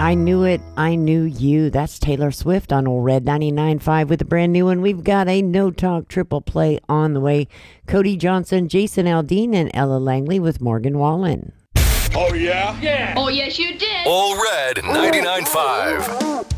I Knew It, I Knew You. That's Taylor Swift on Old Red 99.5 with a brand new one. We've got a No Talk triple play on the way. Cody Johnson, Jason Aldean, and Ella Langley with Morgan Wallen. Oh, yeah? Yeah. Oh, yes, you did. Old Red 99.5.